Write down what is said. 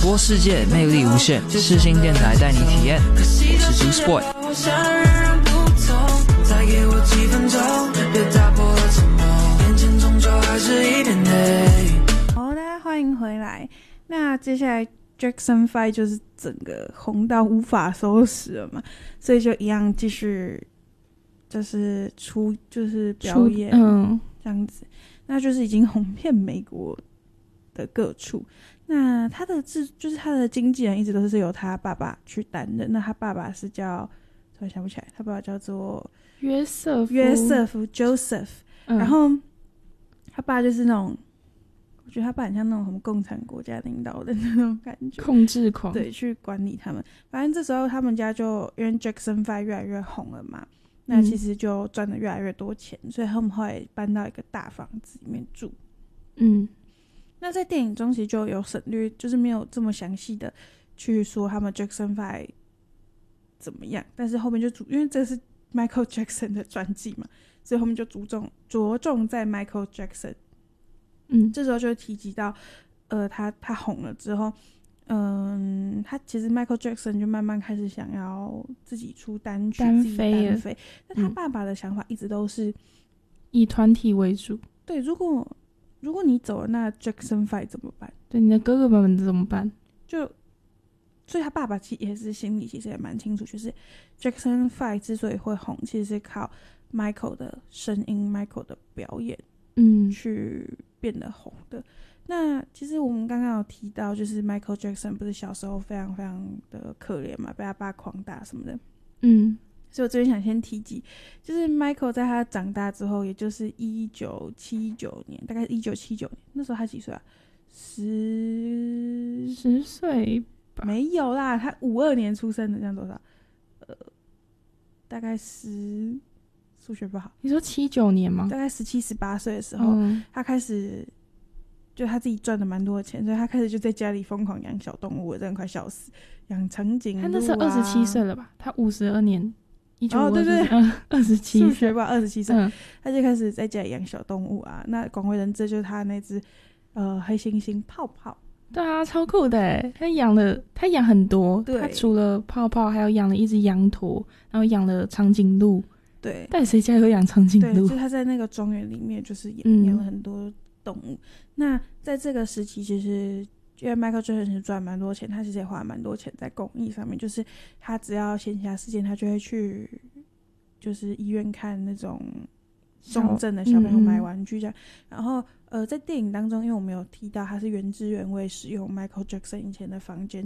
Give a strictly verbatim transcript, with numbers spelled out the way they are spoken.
播世界魅力无限，世新电台带你体验。我是 Juice Boy。再给我几分钟，别打破了沉默，眼前终究还是一片黑。好，大家欢迎回来。那接下来 Jackson Five 就是整个红到无法收拾了嘛，所以就一样继续就是出就是表演，嗯，这样子，那就是已经红遍美国的各处。那他的制就是他的经纪人一直都是由他爸爸去担任，那他爸爸是叫突然想不起来，他爸爸叫做约瑟夫约瑟夫 Joseph、嗯、然后他爸就是那种我觉得他爸很像那种什么共产国家领导的那种感觉， 控制狂， 对，去管理他们。反正这时候他们家就因为 Jackson Five 越来越红了嘛，那其实就赚的越来越多钱、嗯、所以他们后来搬到一个大房子里面住。嗯，那在电影中其实就有省略，就是没有这么详细的去说他们 Jackson Five 怎么样，但是后面就主因为这是 Michael Jackson 的传记嘛，所以后面就着重着重在 Michael Jackson。嗯，这时候就提及到呃他他红了之后，嗯，他其实 Michael Jackson 就慢慢开始想要自己出单曲， 单自己单飞。那他爸爸的想法一直都是、嗯、 以团体为主。 对，如果如果你走了，那 Jackson Five 怎么办？ 对，你的哥哥们怎么办？ 就所以他爸爸其实也是心里其实也蛮清楚，就是 Jackson Five 之所以会红，其实是靠 Michael 的声音 ，Michael 的表演，嗯，去变得红的。那其实我们刚刚有提到，就是 Michael Jackson 不是小时候非常非常的可怜嘛，被他爸狂打什么的，嗯。所以我这边想先提及，就是 Michael 在他长大之后，也就是一九七九年，大概一九七九年，那时候他几岁啊？十十岁吧？ 没有啦，他五二年出生的，这样多少？呃，大概十，数学不好。 你说七九年吗？ 大概十七、十八岁的时候、嗯，他开始就他自己赚了蛮多的钱，所以他开始就在家里疯狂养小动物，我真的快笑死。养长颈鹿、啊， 他那时候二十七岁了吧？他五十二年。一九五二、 哦，对对， 二十七数学吧，二十七岁，他就开始在家里养小动物啊。那广为人知就是他那只呃黑猩猩泡泡。 对啊，超酷的耶！他养了，他养很多，他除了泡泡，还有养了一只羊驼，然后养了长颈鹿。 对， 但谁家有养长颈鹿？ 对，就他在那个庄园里面，就是养、养了很多动物、嗯。那在这个时期，其实。因为 Michael Jackson 赚蛮多钱，他其实也花蛮多钱在公益上面，就是他只要闲暇时间，他就会去就是医院看那种重症的小朋友买玩具这样。嗯、然后呃，在电影当中，因为我们有提到他是原汁原味使用 Michael Jackson 以前的房间